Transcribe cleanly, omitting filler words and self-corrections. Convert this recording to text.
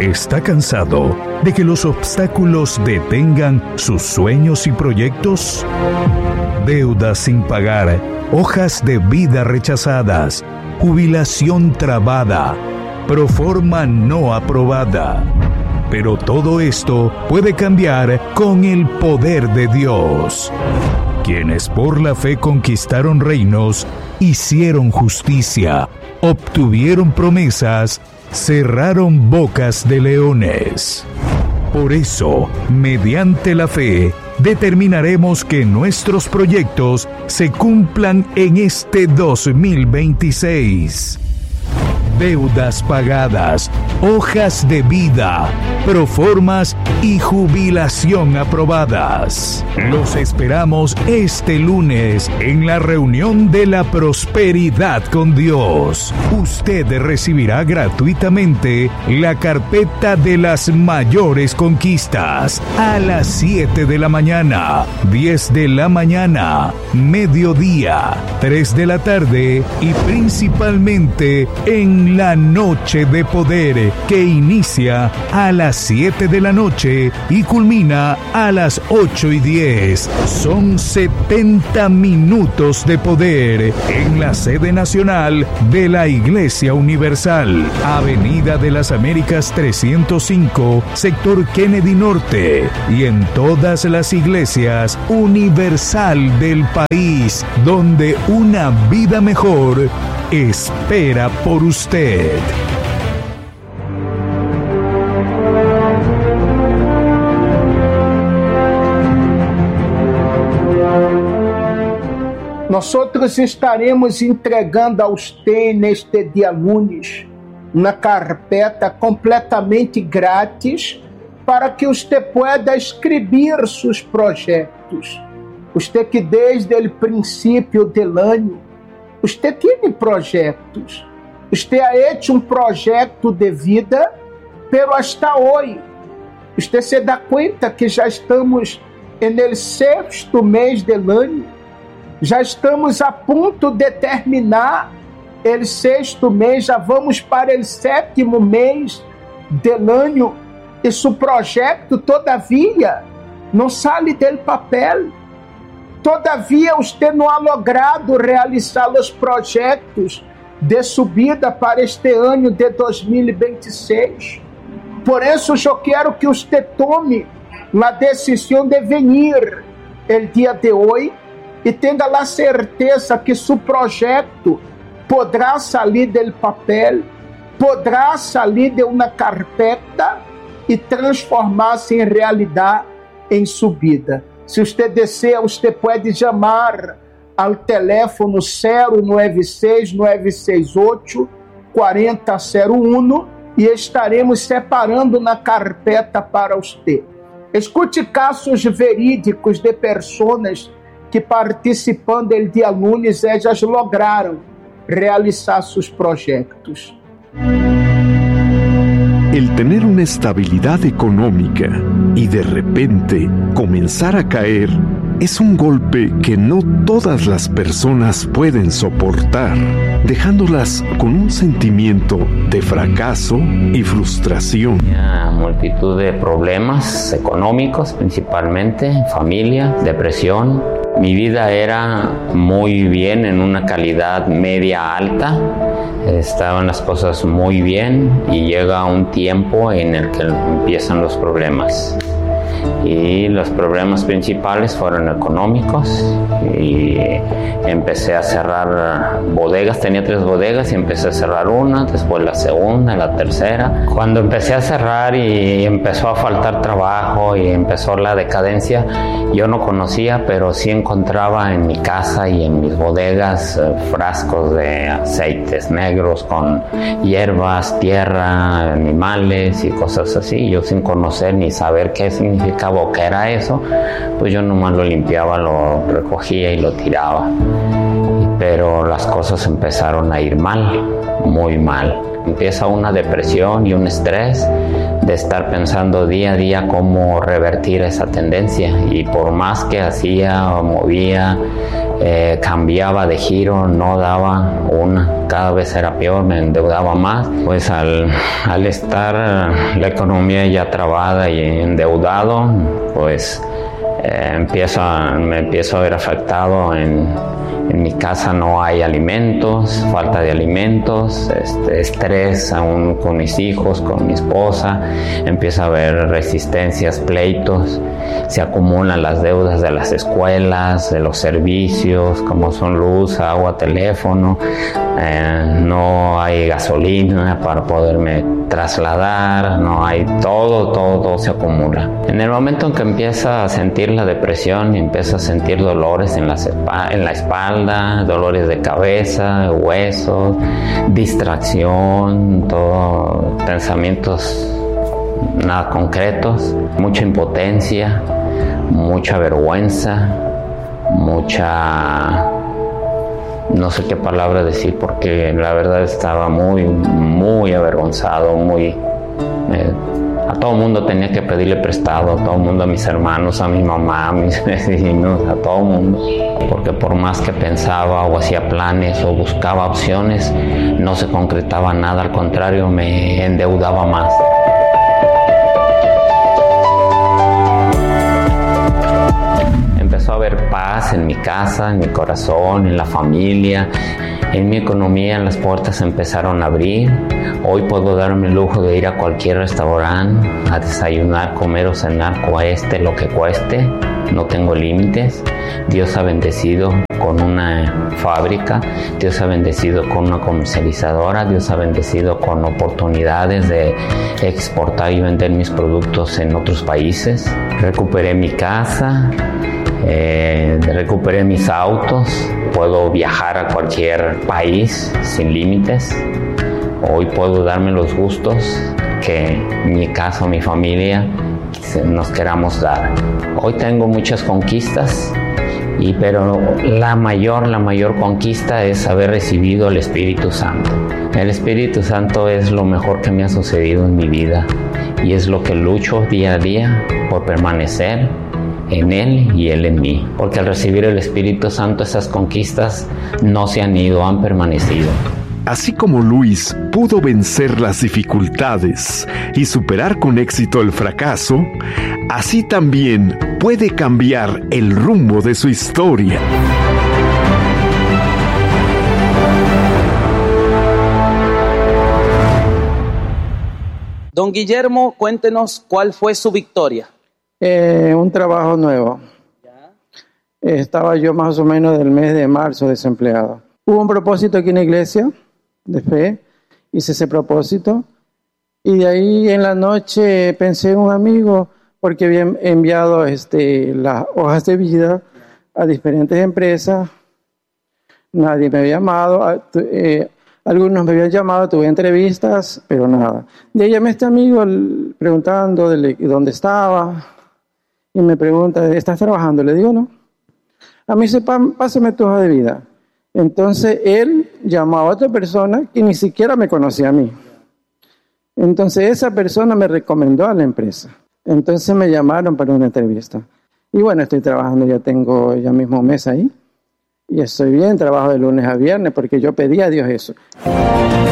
¿Está cansado de que los obstáculos detengan sus sueños y proyectos? Deudas sin pagar, hojas de vida rechazadas, jubilación trabada, proforma no aprobada. Pero todo esto puede cambiar con el poder de Dios. Quienes por la fe conquistaron reinos, hicieron justicia, obtuvieron promesas, cerraron bocas de leones. Por eso, mediante la fe, determinaremos que nuestros proyectos se cumplan en este 2026. Deudas pagadas, hojas de vida, proformas y jubilación aprobadas. Los esperamos este lunes en la reunión de la prosperidad con Dios. Usted recibirá gratuitamente la carpeta de las mayores conquistas a las 7 de la mañana, 10 de la mañana, mediodía, 3 de la tarde y principalmente en la noche de poder, que inicia a las 7 de la noche y culmina a las 8:10. Son 70 minutos de poder en la sede nacional de la Iglesia Universal, Avenida de las Américas 305, sector Kennedy Norte, y en todas las iglesias universal del país, donde una vida mejor espera por usted. Nosotros estaremos entregando a usted neste dia lunes uma carpeta completamente grátis para que você pueda escrever seus projetos. Você que desde o princípio do ano, você tem projetos. Você ha hecho projeto de vida, pero hasta hoje. Você se dá conta que já estamos no sexto mês do ano. Já estamos a ponto de terminar o sexto mês, já vamos para o sétimo mês do ano. E seu projeto, todavia, não sai do papel. Todavia, você não ha logrado realizar os projetos de subida para este ano de 2026. Por isso, eu quero que você tome a decisão de vir o dia de hoje e tenha a certeza que seu projeto poderá sair do papel, poderá sair de uma carpeta e transformar-se em realidade em subida. Se você deseja, você pode chamar ao teléfono 096-968-4001 e estaremos separando na carpeta para você. Escute casos verídicos de pessoas que participando do dia lunes elas lograram realizar seus projetos. El tener una estabilidad económica y de repente comenzar a caer es un golpe que no todas las personas pueden soportar, dejándolas con un sentimiento de fracaso y frustración. Una multitud de problemas económicos, principalmente, familia, depresión. Mi vida era muy bien, en una calidad media alta. Estaban las cosas muy bien y llega un tiempo en el que empiezan los problemas. Y los problemas principales fueron económicos y empecé a cerrar bodegas. Tenía 3 bodegas y empecé a cerrar una, después la segunda, la tercera. Cuando empecé a cerrar y empezó a faltar trabajo y empezó la decadencia, yo no conocía, pero sí encontraba en mi casa y en mis bodegas frascos de aceites negros con hierbas, tierra, animales y cosas así. Yo sin conocer ni saber qué significaba o qué era eso, pues yo nomás lo limpiaba, lo recogía y lo tiraba. Pero las cosas empezaron a ir mal, muy mal. Empieza una depresión y un estrés de estar pensando día a día cómo revertir esa tendencia, y por más que hacía o movía cambiaba de giro, no daba una, cada vez era peor, me endeudaba más. Pues al estar la economía ya trabada y endeudado, pues me empiezo a ver afectado. En mi casa no hay alimentos, falta de alimentos, estrés aún con mis hijos, con mi esposa, empieza a haber resistencias, pleitos, se acumulan las deudas de las escuelas, de los servicios, como son luz, agua, teléfono, no hay gasolina para poderme trasladar, no hay, todo se acumula. En el momento en que empieza a sentir la depresión y empieza a sentir dolores en la espalda, dolores de cabeza, huesos, distracción, todo, pensamientos nada concretos, mucha impotencia, mucha vergüenza, no sé qué palabra decir, porque la verdad estaba muy avergonzado, a todo el mundo tenía que pedirle prestado, a todo el mundo, a mis hermanos, a mi mamá, a mis vecinos, a todo el mundo, porque por más que pensaba o hacía planes o buscaba opciones, no se concretaba nada, al contrario, me endeudaba más. Empezó a haber paz en mi casa, en mi corazón, en la familia, en mi economía. Las puertas empezaron a abrir. Hoy puedo darme el lujo de ir a cualquier restaurante a desayunar, comer o cenar, cueste lo que cueste. No tengo límites. Dios ha bendecido con una fábrica, Dios ha bendecido con una comercializadora, Dios ha bendecido con oportunidades de exportar y vender mis productos en otros países. Recuperé mi casa, recuperé mis autos, puedo viajar a cualquier país sin límites. Hoy puedo darme los gustos que mi casa o mi familia nos queramos dar. Hoy tengo muchas conquistas, pero la mayor conquista es haber recibido el Espíritu Santo. El Espíritu Santo es lo mejor que me ha sucedido en mi vida y es lo que lucho día a día por permanecer en Él y Él en mí. Porque al recibir el Espíritu Santo, esas conquistas no se han ido, han permanecido. Así como Luis pudo vencer las dificultades y superar con éxito el fracaso, así también puede cambiar el rumbo de su historia. Don Guillermo, cuéntenos cuál fue su victoria. Un trabajo nuevo. Estaba yo más o menos del mes de marzo desempleado. Hubo un propósito aquí en la iglesia de fe, hice ese propósito y de ahí en la noche pensé en un amigo porque había enviado las hojas de vida a diferentes empresas. Nadie me había llamado, algunos me habían llamado, tuve entrevistas, pero nada. De ahí llamé a este amigo preguntando dónde estaba y me pregunta, ¿estás trabajando? Le digo, no. A mí dice, pásame tu hoja de vida. Entonces él llamó a otra persona que ni siquiera me conocía a mí. Entonces esa persona me recomendó a la empresa. Entonces me llamaron para una entrevista. Y bueno, estoy trabajando, tengo ya mismo un mes ahí. Y estoy bien, trabajo de lunes a viernes porque yo pedí a Dios eso.